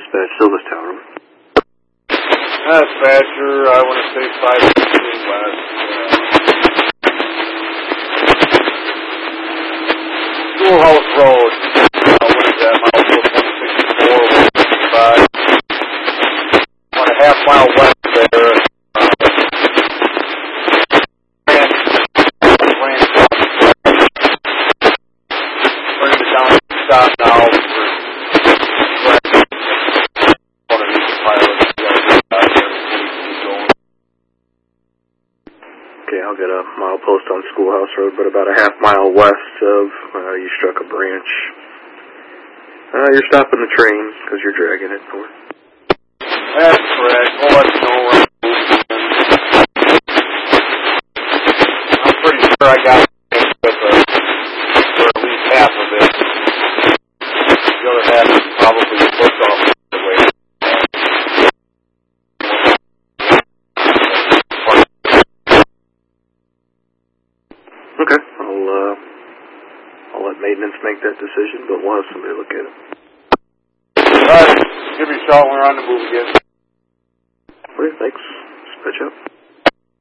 Dispatch, Silverstown Road. Dispatcher, I want to say 5 West. Schoolhouse Road. What is that? Milepost 164, 165. 1.5 mile west there. Bring it down to stop now. Okay, I'll get a milepost on Schoolhouse Road, but about a half mile west of, you struck a branch. You're stopping the train because you're dragging it north. That's correct. We'll let you know where I'm pretty sure I got it with for at least half of it. The other half is probably booked off the way. Okay, I'll let maintenance make that decision, but we'll have somebody look at it. Alright, give me a shot when we're on the move again. Okay, thanks. Dispatch out.